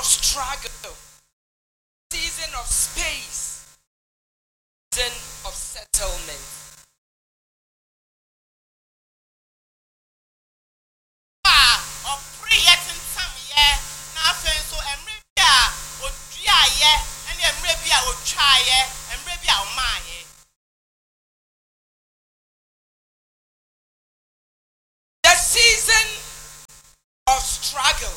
struggle, season of space, season of settlement. The season of struggle.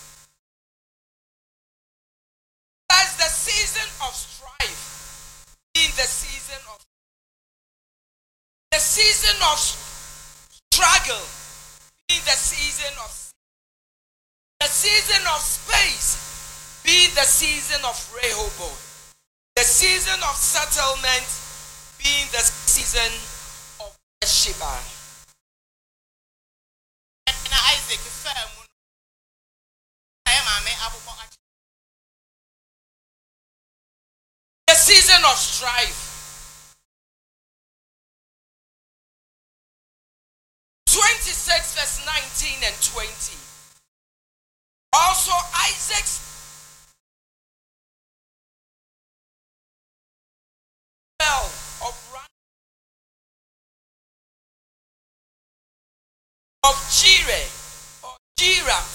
That's the season of strife. In the season of struggle. In the season of space. Be the season of Rehoboth. The season of settlement being the season of Sheba. The season of strife. 26 verse 19 and 20. Also Isaac's of Jireh